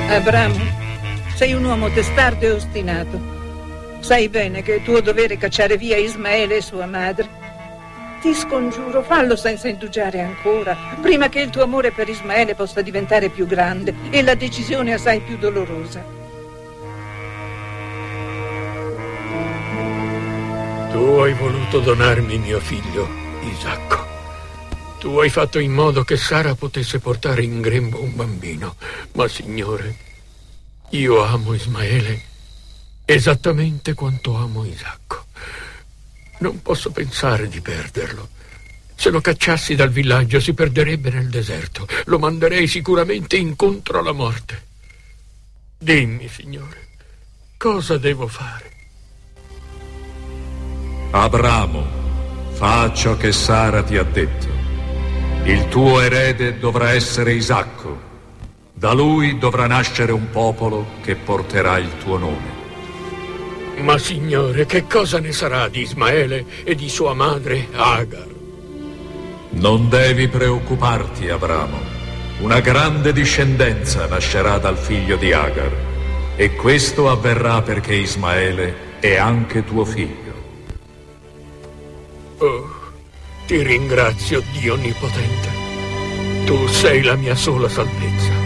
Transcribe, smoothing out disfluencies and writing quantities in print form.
Abramo, sei un uomo testardo e ostinato. Sai bene che è tuo dovere cacciare via Ismaele e sua madre. Ti scongiuro, fallo senza indugiare ancora, prima che il tuo amore per Ismaele possa diventare più grande e la decisione assai più dolorosa. Tu hai voluto donarmi mio figlio, Isacco. Tu hai fatto in modo che Sara potesse portare in grembo un bambino. Ma, Signore, io amo Ismaele esattamente quanto amo Isacco. Non posso pensare di perderlo. Se lo cacciassi dal villaggio si perderebbe nel deserto. Lo manderei sicuramente incontro alla morte. Dimmi, Signore, cosa devo fare? Abramo, fa ciò che Sara ti ha detto. Il tuo erede dovrà essere Isacco. Da lui dovrà nascere un popolo che porterà il tuo nome. Ma, Signore, che cosa ne sarà di Ismaele e di sua madre Agar? Non devi preoccuparti, Abramo. Una grande discendenza nascerà dal figlio di Agar. E questo avverrà perché Ismaele è anche tuo figlio. Oh, ti ringrazio, Dio Onnipotente. Tu sei la mia sola salvezza.